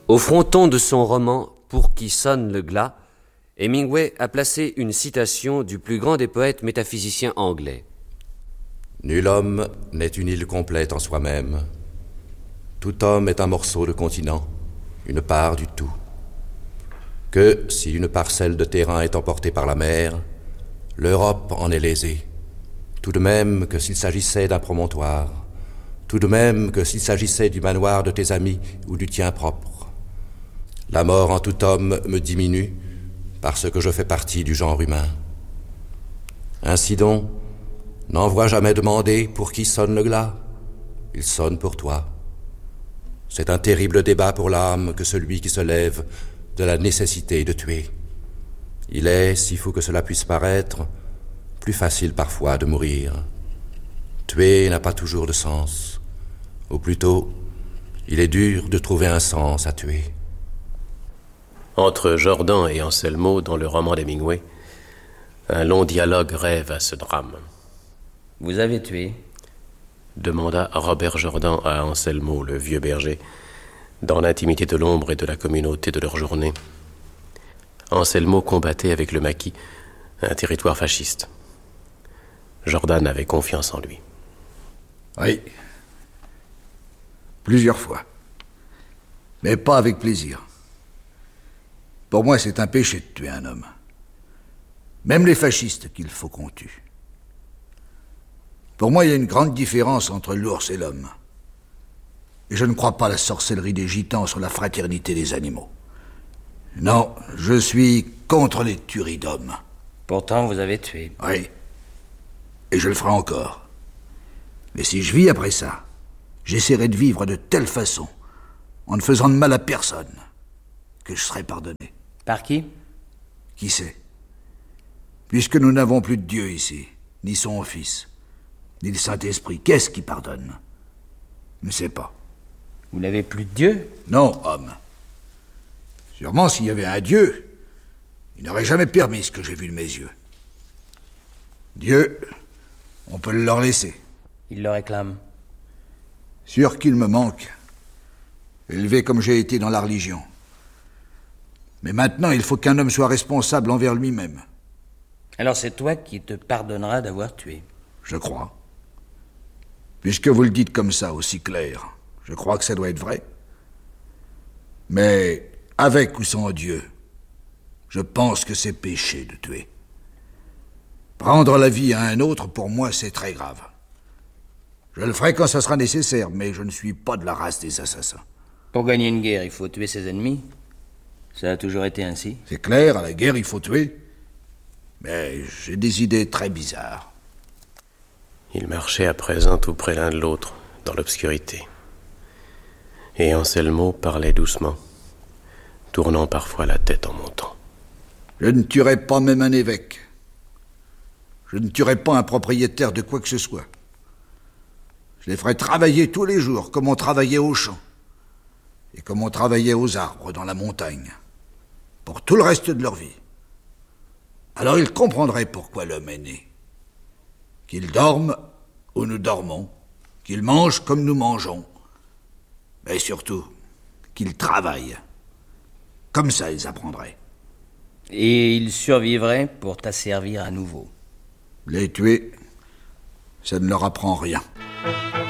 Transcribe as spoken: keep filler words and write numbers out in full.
Au fronton de son roman « Pour qui sonne le glas », Hemingway a placé une citation du plus grand des poètes métaphysiciens anglais. « Nul homme n'est une île complète en soi-même. Tout homme est un morceau de continent, une part du tout. Que, si une parcelle de terrain est emportée par la mer, l'Europe en est lésée. Tout de même que s'il s'agissait d'un promontoire, tout de même que s'il s'agissait du manoir de tes amis ou du tien propre. La mort en tout homme me diminue parce que je fais partie du genre humain. Ainsi donc, n'envoie jamais demander pour qui sonne le glas. Il sonne pour toi. C'est un terrible débat pour l'âme que celui qui se lève de la nécessité de tuer. Il est, si fou que cela puisse paraître, plus facile parfois de mourir. Tuer n'a pas toujours de sens. Ou plutôt, il est dur de trouver un sens à tuer. Entre Jordan et Anselmo, dans le roman d'Hemingway, un long dialogue rêve à ce drame. « Vous avez tué ?» demanda Robert Jordan à Anselmo, le vieux berger, dans l'intimité de l'ombre et de la communauté de leur journée. Anselmo combattait avec le maquis un territoire fasciste. Jordan avait confiance en lui. Oui. Plusieurs fois. Mais pas avec plaisir. Pour moi, c'est un péché de tuer un homme. Même les fascistes qu'il faut qu'on tue. Pour moi, il y a une grande différence entre l'ours et l'homme. Et je ne crois pas à la sorcellerie des gitans sur la fraternité des animaux. Non, je suis contre les tueries d'hommes. Pourtant, vous avez tué. Oui. Et je le ferai encore. Mais si je vis après ça, j'essaierai de vivre de telle façon, en ne faisant de mal à personne, que je serai pardonné. Par qui? Qui sait? Puisque nous n'avons plus de Dieu ici, ni son Fils, ni le Saint-Esprit, qu'est-ce qui pardonne? Je ne sais pas. Vous n'avez plus de Dieu? Non, homme. Sûrement, s'il y avait un Dieu, il n'aurait jamais permis ce que j'ai vu de mes yeux. Dieu, on peut le leur laisser. Il le réclame. Sûr qu'il me manque, élevé comme j'ai été dans la religion. Mais maintenant, il faut qu'un homme soit responsable envers lui-même. Alors c'est toi qui te pardonneras d'avoir tué? Je crois. Puisque vous le dites comme ça, aussi clair, je crois que ça doit être vrai. Mais, avec ou sans Dieu, je pense que c'est péché de tuer. Prendre la vie à un autre, pour moi, c'est très grave. Je le ferai quand ça sera nécessaire, mais je ne suis pas de la race des assassins. Pour gagner une guerre, il faut tuer ses ennemis. Ça a toujours été ainsi. C'est clair, à la guerre, il faut tuer. Mais j'ai des idées très bizarres. Ils marchaient à présent tout près l'un de l'autre, dans l'obscurité. Et Anselmo parlait doucement, tournant parfois la tête en montant. Je ne tuerai pas même un évêque. Je ne tuerai pas un propriétaire de quoi que ce soit. Je les ferai travailler tous les jours, comme on travaillait aux champs, et comme on travaillait aux arbres dans la montagne, pour tout le reste de leur vie. Alors ils comprendraient pourquoi l'homme est né. Qu'il dorme où nous dormons, qu'il mange comme nous mangeons, mais surtout qu'il travaille. Comme ça, ils apprendraient. Et ils survivraient pour t'asservir à nouveau. Les tuer, ça ne leur apprend rien.